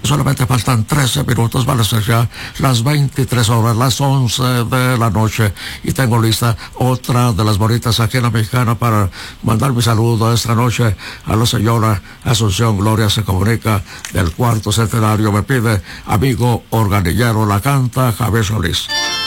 Solamente faltan 13 minutos, van a ser ya las 23 horas, las 11 de la noche. Y tengo lista otra de las bonitas aquí en la Mexicana para mandar mi saludo esta noche a la señora Asunción Gloria. Se comunica del cuarto centenario. Me pide amigo organillero, la canta Javier Solís.